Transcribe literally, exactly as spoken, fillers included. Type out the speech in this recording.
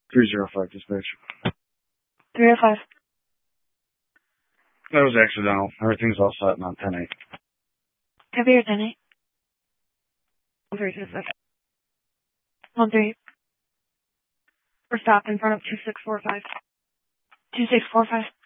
three zero five, dispatch. three oh five. That was accidental. Everything's all set on ten eight. Copy your ten eight. one three two six. one three. We're stopped in front of two six four five. two six four five.